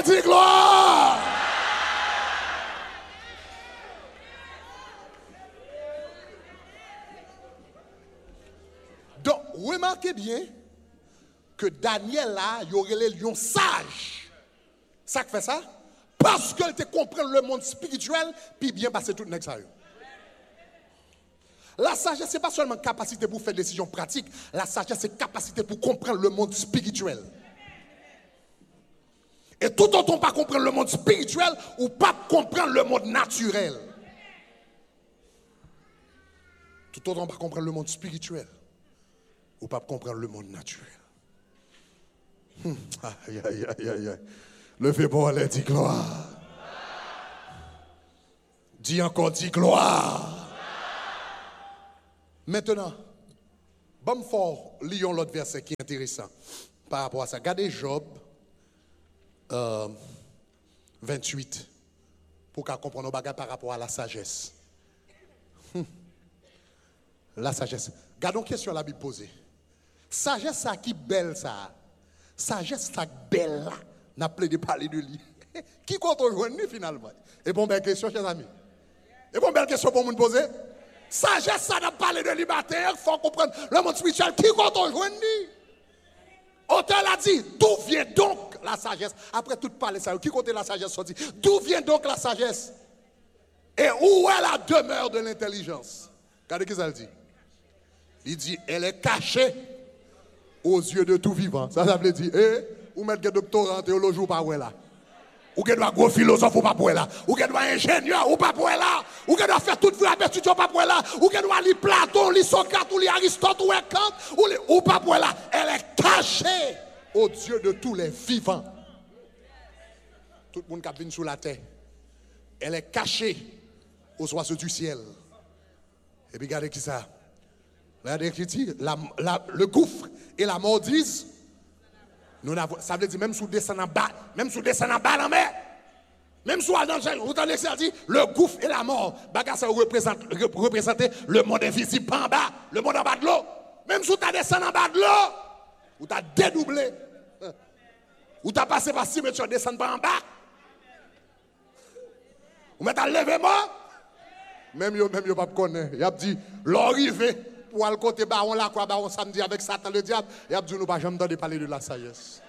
Dis gloire. Donc, remarquez bien que Daniel là, il y aurait les lions sages. Ça fait ça? Parce qu'elle te comprend le monde spirituel, puis bien passer tout le temps. La sagesse, ce n'est pas seulement capacité pour faire des décisions pratiques. La sagesse, c'est capacité pour comprendre le monde spirituel. Et tout autant pas comprendre le monde spirituel ou pas comprendre le monde naturel. Tout autant pas comprendre le monde spirituel ou pas comprendre le monde naturel. Aïe, aïe, aïe, aïe, aïe. Levez bon, allez, dis gloire. Dis encore, dis gloire. Maintenant, bon fort, lisons l'autre verset qui est intéressant par rapport à ça. Regardez Job 28 pour qu'on comprenne nos bagages par rapport à la sagesse. La sagesse. Gardons question la Bible posée. Sagesse, ça qui belle ça. Sagesse, ça belle là. N'a pas de parler de lui. Qui compte aujourd'hui finalement? Et bon, belle question, chers amis. Et bon, belle question pour nous poser. Sagesse, ça n'a pas parlé de liberté. Il faut comprendre le monde spirituel. Qui compte aujourd'hui? Auteur l'a dit, d'où vient donc la sagesse? Après tout parler ça, qui compte la sagesse? D'où vient donc la sagesse? Et où est la demeure de l'intelligence? Regardez ce qu'il dit. Il dit, elle est cachée aux yeux de tout vivant. Ça veut dire, ou mettre des doctorants théologie ou pas là. Ou qu'elle doit gros philosophe ou pas pour là. Ou qu'elle doit ingénieur ou pas pour là. Ou qu'elle doit faire toute vie à étudier ou pas pour là. Ou qu'elle doit lire Platon, lire Socrate, ou lire Aristote, ou Kant, ou pas pour là. Elle est cachée aux yeux de tous les vivants. Tout le monde qui vient sur la terre. Elle est cachée aux oiseaux du ciel. Et puis regardez qui ça. Regardez qui dit, le gouffre et la mort disent. Ça veut dire même sous descend en bas, dans la mer, même sous dans vous entendez ça dit le gouffre et la mort, bagarre ça représente le monde invisible en bas, le monde en bas de l'eau. Même sous tu descend en bas de l'eau, ou tu as dédoublé, ou tu as passé par 6 mètres, tu descends pas en bas. Ou tu as levé mort, même yo pas connaître. Il a dit l'arrivée pour aller côté baron là quoi baron samedi avec Satan le diable, il a dit nous pas jamais entendu parler de la sagesse.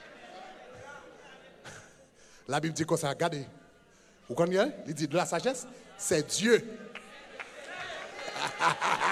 La Bible dit comme ça, regardez. Vous connaissez? Il dit de la sagesse, c'est Dieu.